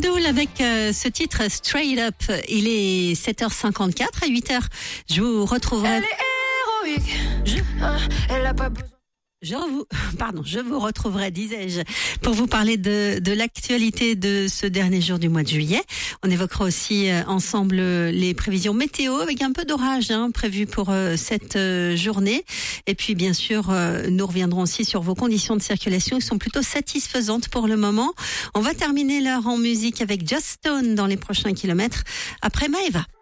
Abdul avec ce titre Straight Up. Il est 7h54. À 8h, je vous retrouverai. Elle est héroïque. Elle a pas besoin. Je vous retrouverai, disais-je, pour vous parler de l'actualité de ce dernier jour du mois de juillet. On évoquera aussi ensemble les prévisions météo avec un peu d'orage prévu pour cette journée. Et puis, bien sûr, nous reviendrons aussi sur vos conditions de circulation qui sont plutôt satisfaisantes pour le moment. On va terminer l'heure en musique avec Just Stone dans les prochains kilomètres après Maëva.